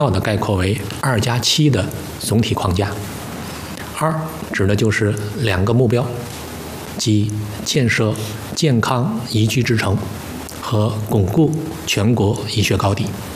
的概括为2+7的总体框架。2指的就是2个目标，即建设健康宜居之城和巩固全国医学高地。